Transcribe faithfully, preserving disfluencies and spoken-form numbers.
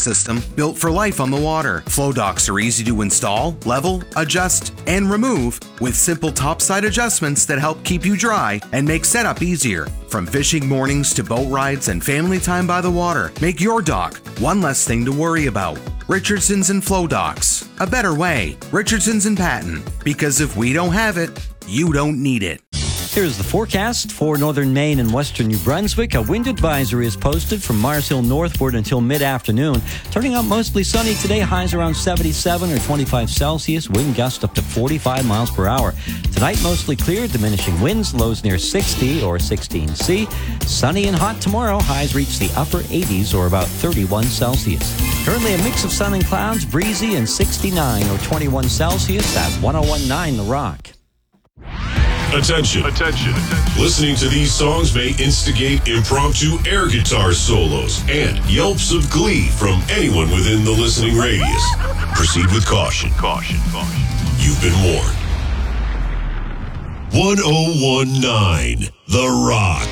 system built for life on the water. Flow docks are easy to install, level, adjust, and remove with simple topside adjustments that help keep you dry and make setup easier. From fishing mornings to boat rides and family time by the water, make your dock one less thing to worry about. Richardson's and Flow Docks. A better way. Richardson's and Patton. Because if we don't have it, you don't need it. Here's the forecast for northern Maine and western New Brunswick. A wind advisory is posted from Mars Hill northward until mid-afternoon. Turning out mostly sunny today, highs around seventy-seven or twenty-five Celsius, wind gust up to forty-five miles per hour. Tonight, mostly clear, diminishing winds, lows near sixty or sixteen C. Sunny and hot tomorrow, highs reach the upper eighties or about thirty-one Celsius. Currently a mix of sun and clouds, breezy and sixty-nine or twenty-one Celsius at one oh one point nine The Rock. Attention. Attention. Listening to these songs may instigate impromptu air guitar solos and yelps of glee from anyone within the listening radius. Proceed with caution. Caution. Caution. You've been warned. one oh one point nine The Rock.